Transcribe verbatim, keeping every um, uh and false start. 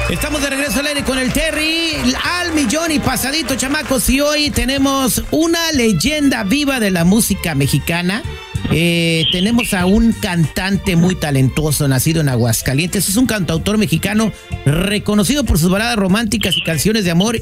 Estamos de regreso al aire con el Terry, al millón y pasadito, chamacos, y hoy tenemos una leyenda viva de la música mexicana. Eh, tenemos a un cantante muy talentoso, nacido en Aguascalientes. Es un cantautor mexicano reconocido por sus baladas románticas y canciones de amor